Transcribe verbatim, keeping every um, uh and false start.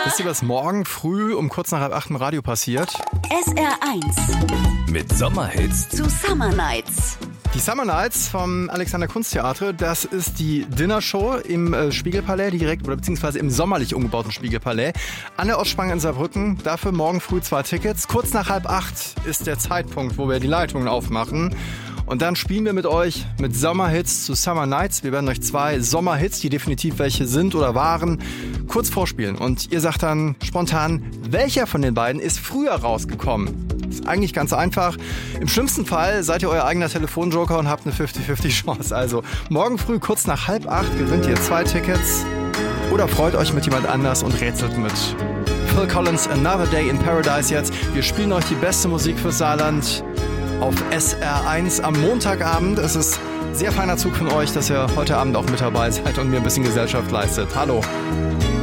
Wisst ihr, was morgen früh um kurz nach halb acht im Radio passiert? S R eins. Mit Sommerhits zu Summer Nights. Die Summer Nights vom Alexander Kunsttheater, das ist die Dinnershow im äh, Spiegelpalais direkt, oder beziehungsweise im sommerlich umgebauten Spiegelpalais an der Ostspange in Saarbrücken. Dafür morgen früh zwei Tickets. Kurz nach halb acht ist der Zeitpunkt, wo wir die Leitungen aufmachen. Und dann spielen wir mit euch mit Sommerhits zu Summer Nights. Wir werden euch zwei Sommerhits, die definitiv welche sind oder waren, kurz vorspielen. Und ihr sagt dann spontan, welcher von den beiden ist früher rausgekommen? Ist eigentlich ganz einfach. Im schlimmsten Fall seid ihr euer eigener Telefonjoker und habt eine fünfzig fünfzig Chance. Also morgen früh kurz nach halb acht gewinnt ihr zwei Tickets oder freut euch mit jemand anders und rätselt mit. Phil Collins, Another Day in Paradise jetzt. Wir spielen euch die beste Musik fürs Saarland auf S R eins am Montagabend. Es ist sehr feiner Zug von euch, dass ihr heute Abend auch mit dabei seid und mir ein bisschen Gesellschaft leistet. Hallo.